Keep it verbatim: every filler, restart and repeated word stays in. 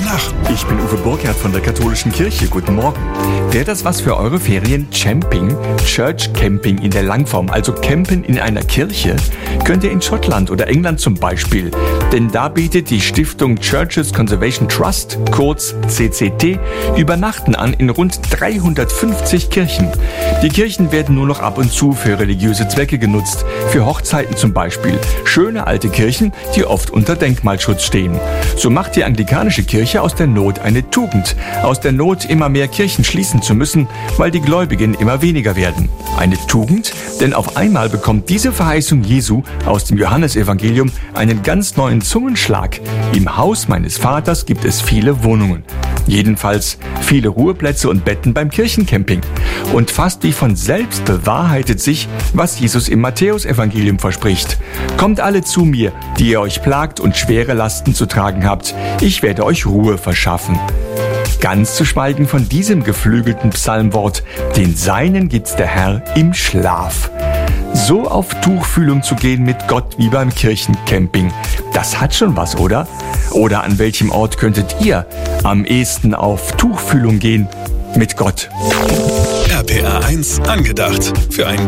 nach. Ich bin Uwe Burkhardt von der Katholischen Kirche. Guten Morgen. Wäre das was für eure Ferien? Champing? Church Camping in der Langform, also Campen in einer Kirche? Könnt ihr in Schottland oder England zum Beispiel. Denn da bietet die Stiftung Churches Conservation Trust, kurz C C T, Übernachten an in rund dreihundertfünfzig Kirchen. Die Kirchen werden nur noch ab und zu für religiöse Zwecke genutzt, für Hochzeiten zum Beispiel. Schöne alte Kirchen, die oft unter Denkmalschutz stehen. So macht die anglikanische Kirche aus der Not eine Tugend. Aus der Not, immer mehr Kirchen schließen zu müssen, weil die Gläubigen immer weniger werden. Eine Tugend, denn auf einmal bekommt diese Verheißung Jesu aus dem Johannesevangelium einen ganz neuen Zungenschlag. Im Haus meines Vaters gibt es viele Wohnungen. Jedenfalls viele Ruheplätze und Betten beim Kirchencamping. Und fast wie von selbst bewahrheitet sich, was Jesus im Matthäusevangelium verspricht. Kommt alle zu mir, die ihr euch plagt und schwere Lasten zu tragen habt. Ich werde euch Ruhe verschaffen. Ganz zu schweigen von diesem geflügelten Psalmwort, den Seinen gibt's der Herr im Schlaf. So auf Tuchfühlung zu gehen mit Gott wie beim Kirchencamping, das hat schon was, oder? Oder an welchem Ort könntet ihr am ehesten auf Tuchfühlung gehen mit Gott? R P R eins angedacht. Für ein